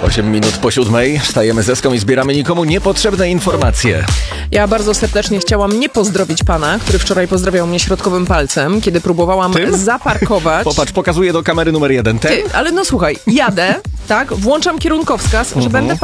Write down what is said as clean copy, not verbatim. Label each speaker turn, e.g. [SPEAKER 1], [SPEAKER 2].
[SPEAKER 1] 8 minut po 7. Wstajemy z Eską i zbieramy nikomu niepotrzebne informacje.
[SPEAKER 2] Ja bardzo serdecznie chciałam nie pozdrowić pana, który wczoraj pozdrawiał mnie środkowym palcem, kiedy próbowałam zaparkować.
[SPEAKER 1] Popatrz, pokazuję do kamery numer 1.
[SPEAKER 2] Ale no słuchaj, jadę, tak, włączam kierunkowskaz, że będę